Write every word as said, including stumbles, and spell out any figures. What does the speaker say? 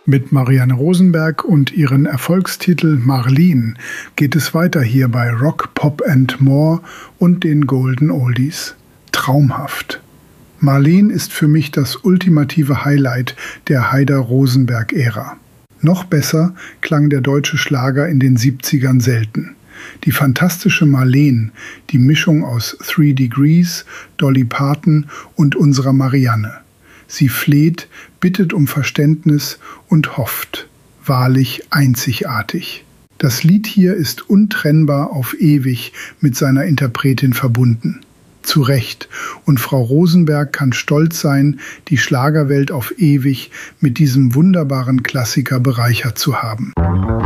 Mit Marianne Rosenberg und ihren Erfolgstitel Marlene geht es weiter hier bei Rock, Pop and More und den Golden Oldies. Traumhaft. Marlene ist für mich das ultimative Highlight der Haider-Rosenberg-Ära. Noch besser klang der deutsche Schlager in den siebzigern selten. Die fantastische Marlene, die Mischung aus Three Degrees, Dolly Parton und unserer Marianne. Sie fleht, bittet um Verständnis und hofft. Wahrlich einzigartig. Das Lied hier ist untrennbar auf ewig mit seiner Interpretin verbunden. Zu Recht. Und Frau Rosenberg kann stolz sein, die Schlagerwelt auf ewig mit diesem wunderbaren Klassiker bereichert zu haben.